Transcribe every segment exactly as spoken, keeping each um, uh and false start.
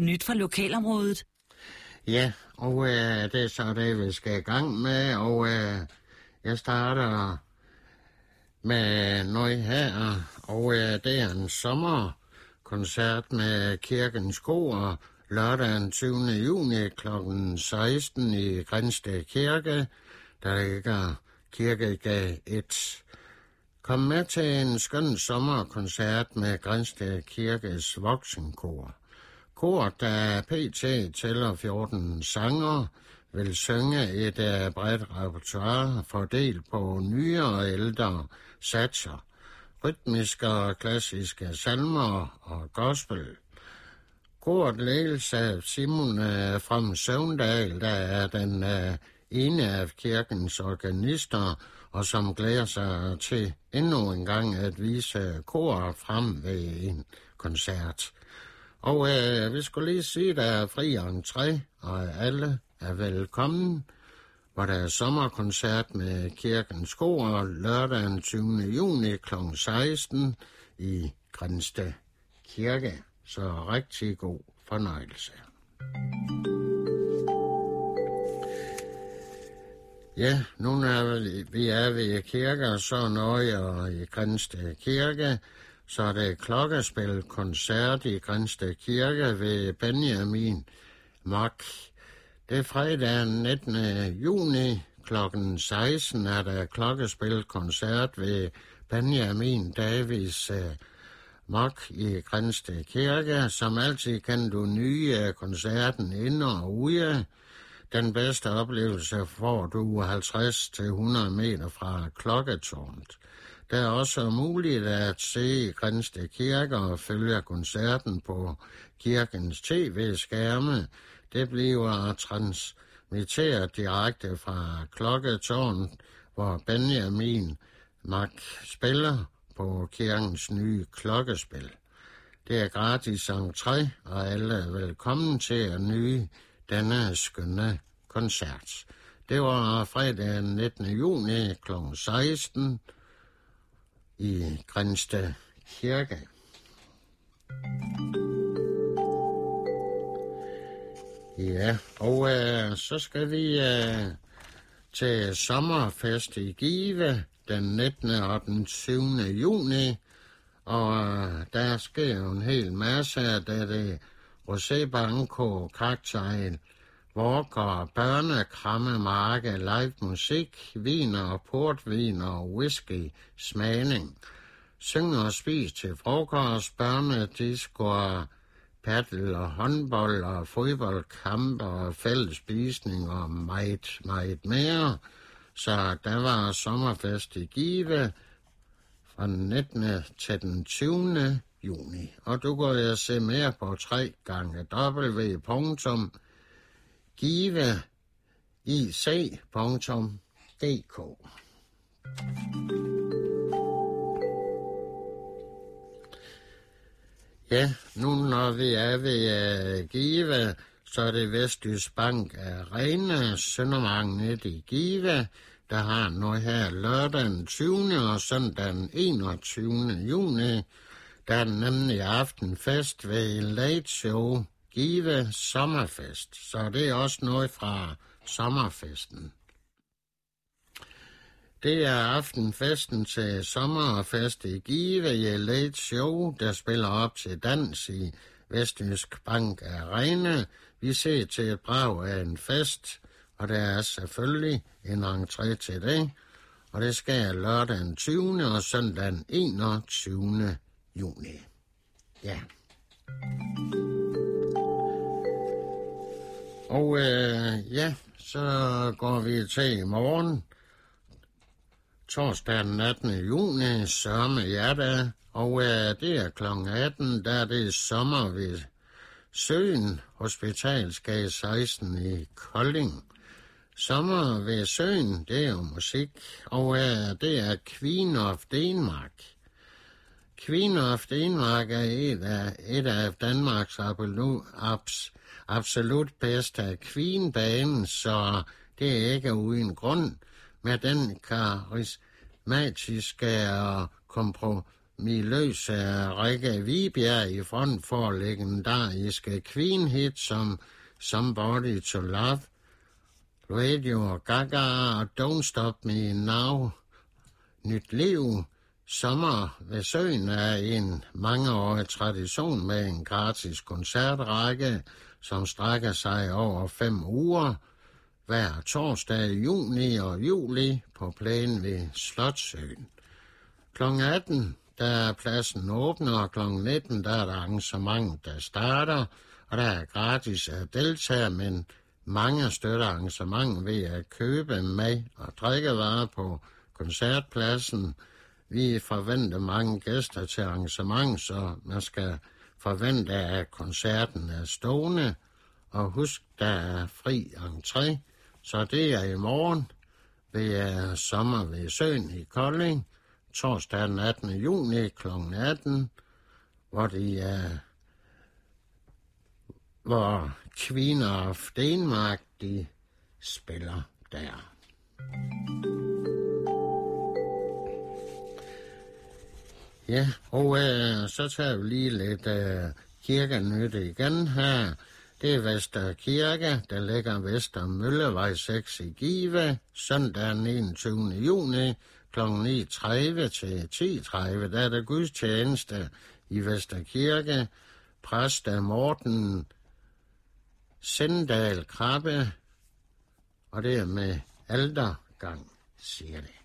nyt fra lokalområdet. Ja, og øh, det er så det, vi skal i gang med, og øh, jeg starter med noget her, og øh, det er en sommerkoncert med Kirkens Kor lørdag den tyvende juni klokken seksten i Grindsted Kirke, der ligger Kirkegade et. Kom med til en skøn sommerkoncert med Grindsted Kirkes voksenkor. Koret, der pt. tæller fjorten sanger, vil synge et uh, bredt repertoire fordelt på nyere og ældre satser, rytmiske og klassiske salmer og gospel. Koret ledes af Simon uh, From Søvndal, der er den uh, ene af kirkens organister, og som glæder sig til endnu en gang at vise koret frem ved en koncert. Og øh, vi skulle lige sige, at der er fri entré, og alle er velkommen, hvor der er sommerkoncert med Kirkens Kor lørdag den tyvende juni klokken seksten i Grindsted Kirke. Så rigtig god fornøjelse. Ja, nu er vi, vi er ved kirker, så nøje og i Grindsted Kirke. Så er det klokkespilkoncert i Grindsted Kirke ved Benjamin Mark. Det er fredag den nittende juni klokken seksten er der klokkespilkoncert ved Benjamin Davids uh, Mark i Grindsted Kirke. Som altid kan du nye koncerten inde og ude. Den bedste oplevelse får du halvtreds til hundrede meter fra klokketårnet. Det er også muligt at se Grindsted Kirke og følge koncerten på kirkens tv-skærme. Det bliver transmitteret direkte fra klokketårnet, hvor Benjamin Mark spiller på kirkens nye klokkespil. Det er gratis entré, og alle er velkommen til at nyde denne skønne koncert. Det var fredag den nittende juni klokken seksten i Grindsted Kirke. Ja, og øh, så skal vi øh, til sommerfest i Give den nittende og den tyvende juni, og øh, der sker jo en hel masse, da det Rosé Banco, cocktail, Walker, børnekramme, live musik, viner, portvin og whisky, smagning. Syng og spis til frokost, børnedisco, paddel og håndbold og fodboldkamp og fællesspisning og meget, meget mere. Så der var sommerfest i Give fra den nittende til den tyvende juni. Og du kan jo se mere på tre gange w punktum give i c punktum d k. Ja, nu når vi er ved uh, Give, så er det Vestjysk Bank Arena, Søndermarken i Give, der har noget her lørdag den tyvende og søndag den enogtyvende juni. Der er nemlig aftenfest ved Late Show Give Sommerfest, så det er også noget fra sommerfesten. Det er aftenfesten til sommerfest i Give i Late Show, der spiller op til dans i Vestjysk Bank Arena. Vi ser til et brag af en fest, og der er selvfølgelig en entré til det, og det sker lørdag den tyvende og søndag den enogtyvende juni. Ja. Og øh, ja, så går vi til i morgen, torsdag den attende juni, sørme hjertet, og øh, det er klokken atten, der er det sommer ved Søen, Hospitalsgade seksten i Kolding. Sommer ved Søen, det er jo musik, og øh, det er Queen of Denmark. Queen of Denmark er et af, et af Danmarks absolut, abs, absolut bedste Queen-banen, så det er ikke uden grund med den karismatiske og kompro Miløse Rikke Vibjerg i front for legendariske Queen-hit som Somebody to Love, Radio Gaga og Don't Stop Me Now. Nyt liv. Sommer ved Søen er en mangeårig tradition med en gratis koncertrække, som strækker sig over fem uger, hver torsdag i juni og juli på plænen ved Slotssøen. klokken atten der er pladsen åbner, og klokken nitten der er der arrangement, der starter, og der er gratis at deltage, men mange støtter arrangement ved at købe mad og drikkevarer på koncertpladsen. Vi forventer mange gæster til arrangement, så man skal forvente, at koncerten er stående. Og husk, der er fri entré, så det er i morgen ved Sommer ved Søen i Kolding, torsdag den attende juni klokken atten, hvor de er, hvor Queen of Denmark, de spiller der. Ja, og øh, så tager vi lige lidt øh, kirkenyt igen her. Det er Vester Kirke, der ligger Vester Møllevej seks i Give, søndag den enogtyvende juni klokken ni tredive til ti tredive. Der er der gudstjeneste i Vester Kirke. Præst af Morten Sendal Krabbe, og det er med altergang, siger det.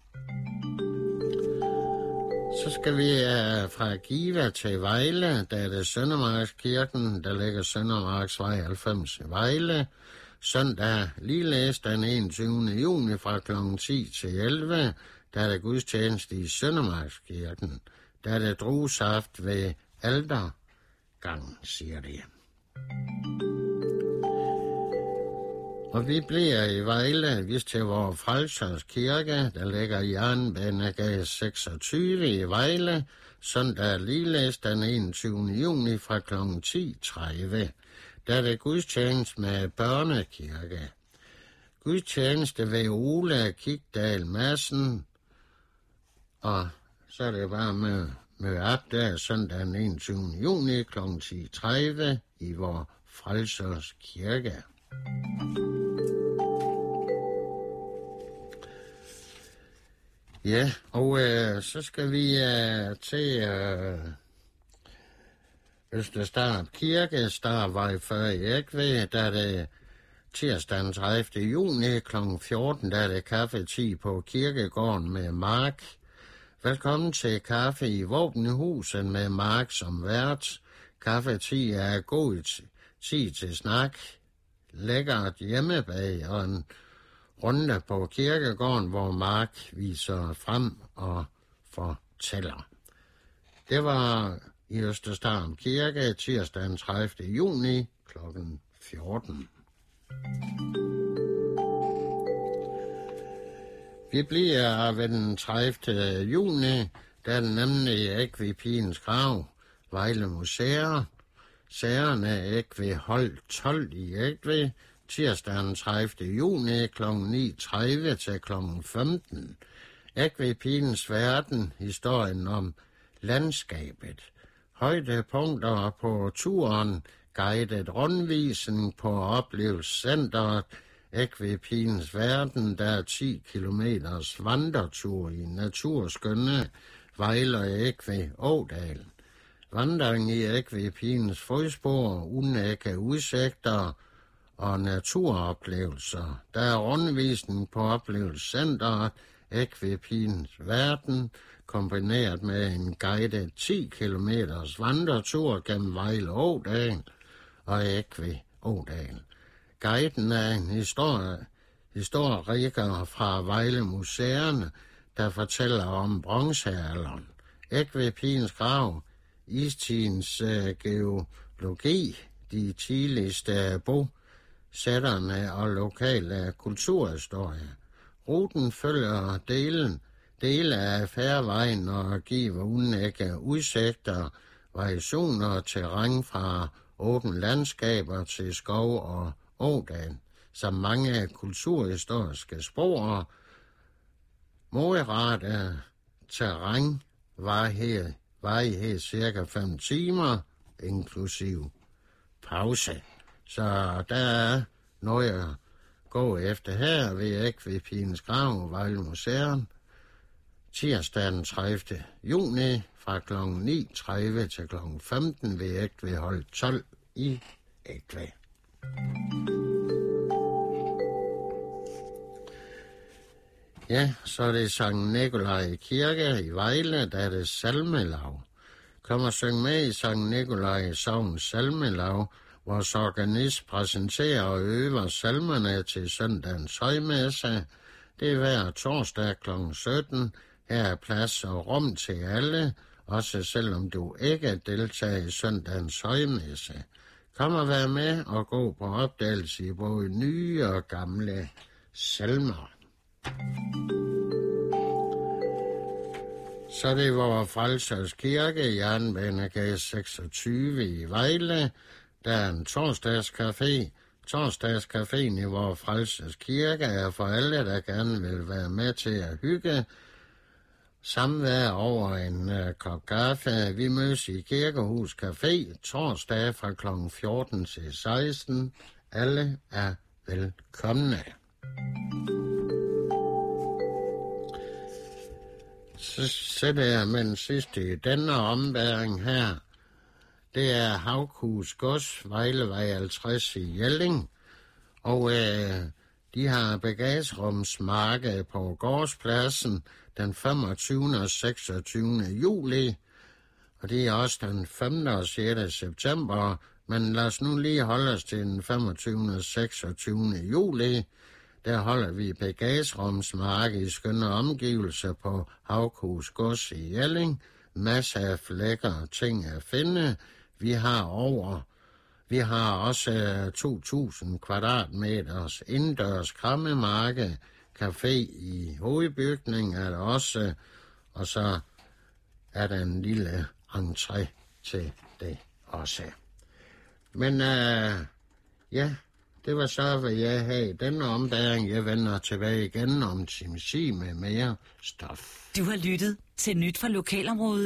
Så skal vi uh, fra Give til Vejle, der er det Søndermarkskirken, der ligger Søndermarksvej halvfems i Vejle. Søndag ligeledes den enogtyvende juni fra klokken ti til elleve, der er der gudstjeneste i Søndermarkskirken. Der er det druesaft ved altergang, siger det. Og vi bliver i Vejle, hvis til vores Frelsers Kirke, der ligger i Jernbanegade seksogtyve i Vejle, søndag ligeledes den enogtyvende juni fra klokken ti tredive. Der er det gudstjeneste med børnekirke. Gudstjeneste ved Ole Kigdal Madsen, og så er det bare med, med op der søndag den enogtyvende juni klokken ti tredive i vores Frelsers Kirke. Ja, og øh, så skal vi øh, til øh, Østerstarup Kirke, Starvej fyrre i Ægve, der er det tirsdag den tredivte juni klokken fjorten, der er det kaffeti på Kirkegården med Mark. Velkommen til kaffe i Våbenhuset med Mark som vært. Kaffeti er god tid til snak, lækkert hjemmebag og en runde på Kirkegården, hvor Mark viser frem og fortæller. Det var i Østerstarup Kirke tirsdag den tredivte juni klokken fjorten. Vi bliver ved den tredivte juni, der er den nemlig Ægve Pigens Grav, Vejle Museer. Sagerne er Ægve Hold tolv i Ægve, tirsdag den tredivte juni klokken ni tredive til klokken femten. Ægve Pigens Verden, historien om landskabet. Højdepunkter på turen, guidet rundvisning på oplevelsescenteret Ægve Pigens Verden, der er ti kilometers vandretur i naturskønne Vejle og Ægve Ådal. Vandring i Ægve Pigens fodspor, unække udsigter og naturoplevelser. Der er rundvisning på oplevelsescenteret Ægve Pigens Verden, kombineret med en guidet ti kilometers vandretur gennem Vejle Ådal og Ægve Ådal. Guiden er en historie, historiker fra Vejle Museerne, der fortæller om bronzealderen, Ægve Pigens Grav, istidens uh, geologi, de tidligste bosætterne og lokale kulturhistorie. Ruten følger delen, dele af Færvejen og giver unække udsigter, variationer og terræn fra åbne landskaber til skov og ådal, som mange kulturhistoriske spor, moderate terræn varighed, varighed cirka fem timer, inklusiv pause. Så der er noget at gå efter her ved Ekvipinens Grav, Vejle Museum, tirsdag den tredivte juni fra klokken ni tredive til klokken femten ved Ekve hold tolv i Ekve. Ja, så er det Sankt Nikolaj Kirke i Vejle, der er det salmelav. Kom og syng med i Sankt Nikolaj Sogns salmelav. Vores organist præsenterer og øver salmerne til søndagens højmesse. Det er hver torsdag klokken sytten. Her er plads og rum til alle, også selvom du ikke deltager i søndagens højmesse. Kom og vær med og gå på opdagelse i både nye og gamle salmer. Så er det vores Frelsers Kirke, Jernbanegade seksogtyve i Vejle. Der er en torsdagscafé. Torsdagscaféen i vores Frelsers Kirke er for alle, der gerne vil være med til at hygge. Samvær over en uh, kop kaffe. Vi mødes i Kirkehus Café torsdag fra klokken fjorten til seksten. Alle er velkomne. Så sætter jeg med den sidste i denne ombæring her. Det er Havkhus Gods, Vejlevej halvtreds i Jelling. Og øh, de har bagagerumsmarked på gårdspladsen den femogtyvende og seksogtyvende juli. Og det er også den femte og sjette september. Men lad os nu lige holde os til den femogtyvende og seksogtyvende juli. Der holder vi bagagerumsmarked i skønne omgivelser på Havkhus Gods i Jelling. Masser af lækre ting at finde. Vi har over, vi har også to tusind kvadratmeters indendørs krammemarked, café i hovedbygningen er der også, og så er der en lille entré til det også. Men uh, ja, det var så, hvad jeg havde i denne ombæring. Jeg vender tilbage igen om time med mere stof. Du har lyttet til Nyt fra Lokalområdet.